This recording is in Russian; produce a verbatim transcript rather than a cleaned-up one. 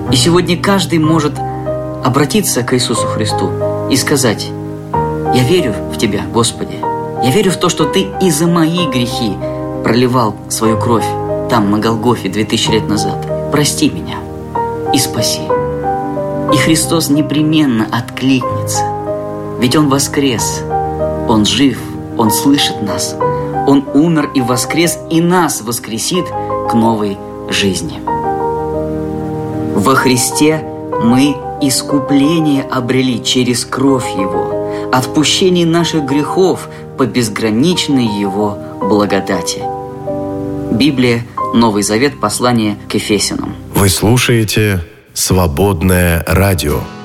И сегодня каждый может обратиться к Иисусу Христу и сказать: «Я верю в Тебя, Господи. Я верю в то, что Ты и за мои грехи проливал свою кровь там, на Голгофе, две тысячи лет назад. Прости меня и спаси». И Христос непременно откликнется, ведь Он воскрес, Он жив, Он слышит нас, Он умер и воскрес, и нас воскресит к новой жизни. Во Христе мы искупление обрели через кровь Его, отпущение наших грехов по безграничной Его благодати. Библия, Новый Завет, послание к Ефесянам. Вы слушаете «Свободное радио».